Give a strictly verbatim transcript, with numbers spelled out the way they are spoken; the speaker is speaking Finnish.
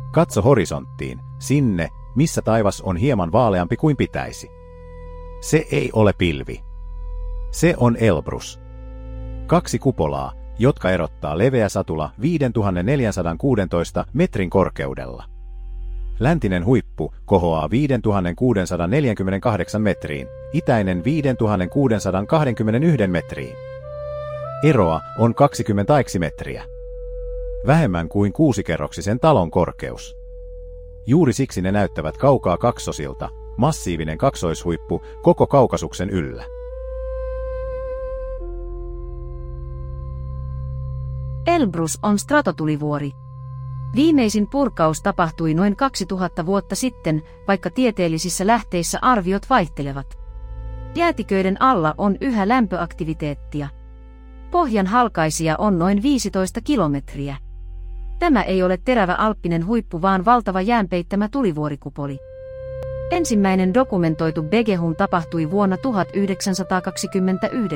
Katso horisonttiin, sinne, missä taivas on hieman vaaleampi kuin pitäisi. Se ei ole pilvi. Se on Elbrus. Kaksi kupolaa, jotka erottaa leveä satula viisituhattaneljäsataakuusitoista metrin korkeudella. Läntinen huippu kohoaa viisituhattakuusisataaneljäkymmentäkahdeksan metriin, itäinen viisituhattakuusisataakaksikymmentäyksi metriin. Eroa on kaksikymmentä metriä. Vähemmän kuin kuusikerroksisen talon korkeus. Juuri siksi ne näyttävät kaukaa kaksosilta, massiivinen kaksoishuippu koko Kaukasuksen yllä. Elbrus on stratotulivuori. Viimeisin purkaus tapahtui noin kaksituhatta vuotta sitten, vaikka tieteellisissä lähteissä arviot vaihtelevat. Jäätiköiden alla on yhä lämpöaktiviteettia. Pohjan halkaisija on noin viisitoista kilometriä. Tämä ei ole terävä alppinen huippu, vaan valtava jäänpeittämä tulivuorikupoli. Ensimmäinen dokumentoitu begehum tapahtui vuonna tuhatyhdeksänsataakaksikymmentäyhdeksän.